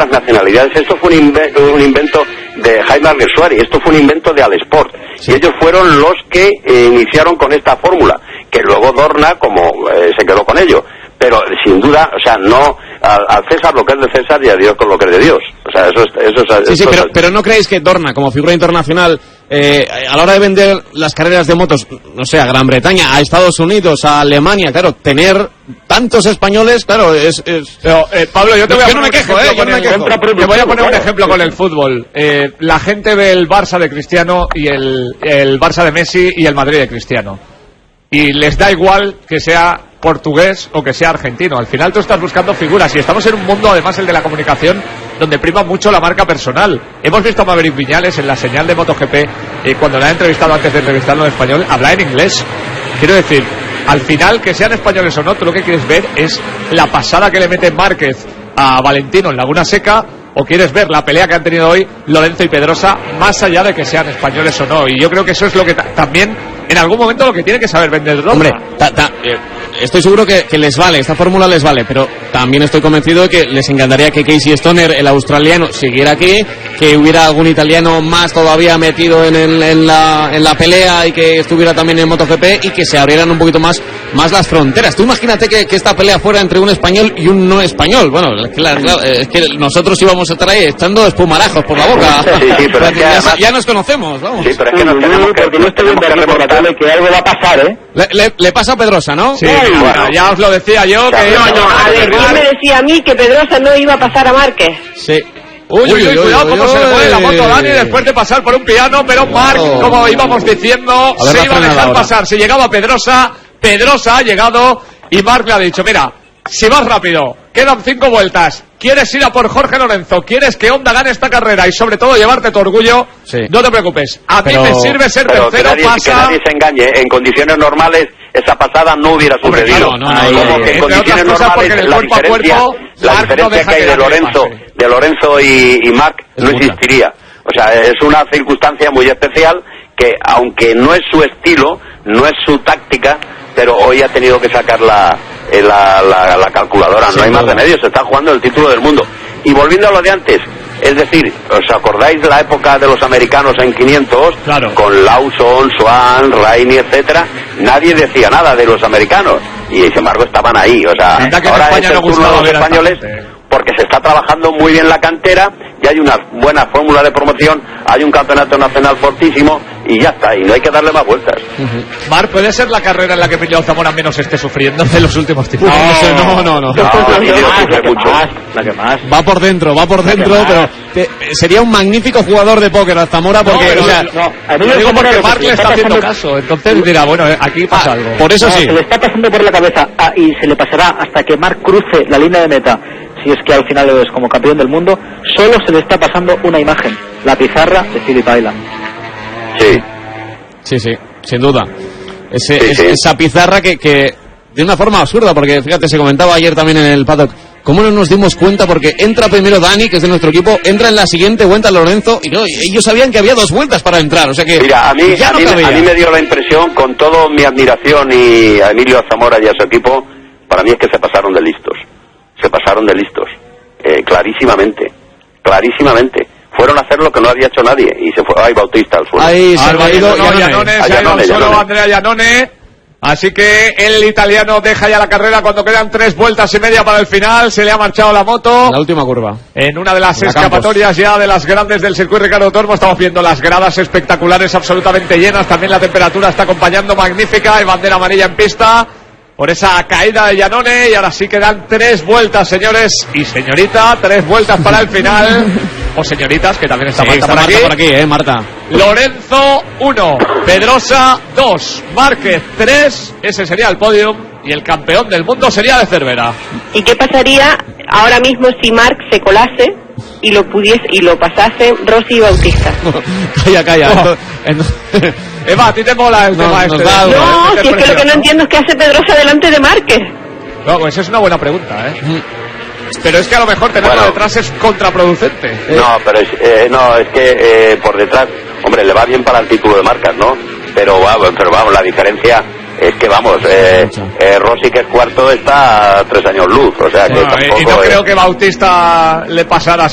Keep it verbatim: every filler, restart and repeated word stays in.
las nacionalidades. Esto fue un, inve un invento de Jaime Alguersuari, esto fue un invento de Alesport, sí. Y ellos fueron los que eh, iniciaron con esta fórmula, que luego Dorna como eh, se quedó con ello, pero sin duda, o sea, no al, al César lo que es de César y a Dios con lo que es de Dios, o sea, eso es, eso es, sí, eso sí, es, pero, pero no creéis que Dorna como figura internacional eh, a la hora de vender las carreras de motos, no sé, a Gran Bretaña, a Estados Unidos, a Alemania, claro, tener tantos españoles, claro, es... es... Pero, eh, Pablo, yo te voy a yo poner no me quejo, eh, yo no me quejo. Te voy a poner un ejemplo con el fútbol. Eh, la gente ve el Barça de Cristiano y el, el Barça de Messi y el Madrid de Cristiano. Y les da igual que sea portugués o que sea argentino. Al final tú estás buscando figuras y estamos en un mundo, además el de la comunicación, donde prima mucho la marca personal. Hemos visto a Maverick Viñales en la señal de MotoGP, eh, cuando la ha entrevistado antes de entrevistarlo en español, habla en inglés. Quiero decir, al final, que sean españoles o no, tú lo que quieres ver es la pasada que le mete Márquez a Valentino en Laguna Seca, o quieres ver la pelea que han tenido hoy Lorenzo y Pedrosa, más allá de que sean españoles o no. Y yo creo que eso es lo que también, en algún momento, lo que tiene que saber vender Dorna. Hombre, ta, ta, eh, estoy seguro que, que les vale, esta fórmula les vale, pero también estoy convencido de que les encantaría que Casey Stoner, el australiano, siguiera aquí, que hubiera algún italiano más todavía metido en, el, en, la, en la pelea y que estuviera también en MotoGP y que se abrieran un poquito más, más las fronteras. Tú imagínate que, que esta pelea fuera entre un español y un no español. Bueno, es que, la, es que nosotros íbamos a estar ahí echando espumarajos por la boca. Sí, sí, pero es que ya, además... ya nos conocemos, vamos. Sí, pero es que nos tenemos que... Porque no estoy viendo recordarle que algo va a pasar, ¿eh? Le, le, le pasa a Pedrosa, ¿no? Sí, bueno, bueno, ya os lo decía yo que... No, no, a ver, ¿quién me decía a mí que Pedrosa no iba a pasar a Márquez? Sí. Uy, uy, uy, uy, cuidado uy, cómo uy, se le pone la moto a Dani uy. después de pasar por un piano, pero Marc, Oh. como íbamos diciendo, se iba a dejar pasar. Si llegaba Pedrosa, Pedrosa ha llegado y Marc le ha dicho, mira, si vas rápido, quedan cinco vueltas, quieres ir a por Jorge Lorenzo, quieres que Honda gane esta carrera y sobre todo llevarte tu orgullo, sí. No te preocupes, a Pero... mí me sirve ser pero tercero, que nadie, pasa... que nadie se engañe, en condiciones normales esa pasada no hubiera Hombre, sucedido. claro, no, no, Ay, no, como no, que en entre condiciones otras cosas porque normales en el la cuerpo a diferencia, cuerpo, la Marc no diferencia deja que hay que de nadie Lorenzo, pase. de Lorenzo y, y Marc Es no mucha. existiría. O sea, es una circunstancia muy especial que, aunque no es su estilo, no es su táctica, pero hoy ha tenido que sacar la, eh, la, la, la calculadora. Sí, no hay más no. remedio, se está jugando el título del mundo. Y volviendo a lo de antes, es decir, ¿os acordáis de la época de los americanos en quinientos? Claro. Con Lawson, Swan, Rainey, etcétera, nadie decía nada de los americanos y sin embargo estaban ahí. O sea, Anda que en ahora España es el no turno gustaba de los ver a esta españoles gente. porque se está trabajando muy bien la cantera y hay una buena fórmula de promoción, hay un campeonato nacional fortísimo y ya está, y no hay que darle más vueltas. Uh-huh. Marc, ¿puede ser la carrera en la que Emilio Zamora menos esté sufriendo de los últimos tiempos? No, no sé, no, no, no. No, Emilio más, sufre la que mucho. más, la que más. Va por dentro, va por dentro, pero te- sería un magnífico jugador de póker a Zamora porque, No, pero- o sea, No, a Yo mí me digo como porque lo que Marc se le está haciendo pasando- caso, entonces dirá, bueno, eh, aquí pasa ah, algo. por eso No, sí. se le está pasando por la cabeza ah, y se le pasará hasta que Marc cruce la línea de meta, si es que al final lo es como campeón del mundo. Solo se le está pasando una imagen, la pizarra de Phillip Island. Sí. Sí, sí, sin duda. Ese, Sí, es- sí. Esa pizarra que, que, de una forma absurda, porque fíjate, se comentaba ayer también en el paddock, ¿cómo no nos dimos cuenta? Porque entra primero Dani, que es de nuestro equipo, entra en la siguiente vuelta Lorenzo, y claro, ellos sabían que había dos vueltas para entrar, o sea que Mira, a mí, ya a, no mí, cabía. a mí me dio la impresión, con toda mi admiración y a Emilio Zamora y a su equipo, para mí es que se pasaron de listos. Se pasaron de listos. Eh, clarísimamente. Clarísimamente. Fueron a hacer lo que no había hecho nadie y se fue. Ay, Bautista al suelo. Ahí se Álvaro ha ido Iannone, Iannone. se A ha ido Iannone, al suelo Iannone. Andrea Iannone. Así que el italiano deja ya la carrera cuando quedan tres vueltas y media para el final. Se le ha marchado la moto. La última curva. En una de las La escapatorias ya de las grandes del circuito Ricardo Tormo, estamos viendo las gradas espectaculares absolutamente llenas. También la temperatura está acompañando magnífica. Hay bandera amarilla en pista por esa caída de Iannone. Y ahora sí quedan tres vueltas, señores y señorita. Tres vueltas para el final. O señoritas, que también está Sí, Marta está por Marta aquí. por aquí, eh, Marta. Lorenzo uno, Pedrosa dos, Márquez tres, ese sería el podium y el campeón del mundo sería de Cervera. ¿Y qué pasaría ahora mismo si Marc se colase y lo pudiese y lo pasase Rossi y Bautista? Calla, calla. Oh. Entonces- Eva, a ti te mola el No, tema nos este. da de- algo, No, de si es que lo que no presión, entiendo es qué hace Pedrosa delante de Márquez. No, pues es una buena pregunta, ¿eh? Pero es que a lo mejor tenerlo Bueno. detrás es contraproducente. No, pero es, eh, no, es que eh, por detrás, hombre, le va bien para el título de marcas, ¿no? Pero, va- pero vamos, la diferencia es que, vamos, eh, eh, Rossi, que es cuarto, está a tres años luz, o sea que Bueno, tampoco y no es- creo que Bautista le pasara